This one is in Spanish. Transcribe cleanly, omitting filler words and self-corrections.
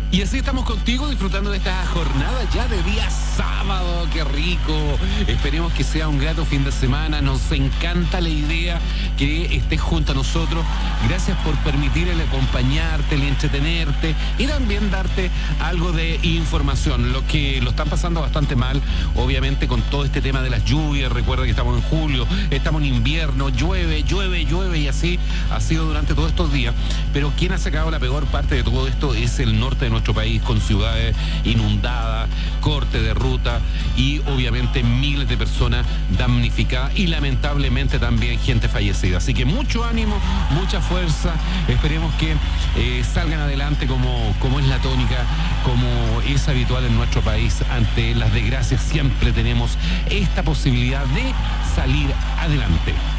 Y así estamos contigo disfrutando de esta jornada ya de día sábado. ¡Qué rico! Esperemos que sea un grato fin de semana. Nos encanta la idea que estés junto a nosotros. Gracias por permitir el acompañarte, el entretenerte y también darte algo de información. Los que lo están pasando bastante mal, obviamente con todo este tema de las lluvias. Recuerda que estamos en julio, estamos en invierno, llueve y así ha sido durante todos estos días. Pero quien ha sacado la peor parte de todo esto es el norte de nuestro país, con ciudades inundadas, corte de ruta y obviamente miles de personas damnificadas y lamentablemente también gente fallecida. Así que mucho ánimo, mucha fuerza. Esperemos que salgan adelante como es la tónica, como es habitual en nuestro país. Ante las desgracias siempre tenemos esta posibilidad de salir adelante.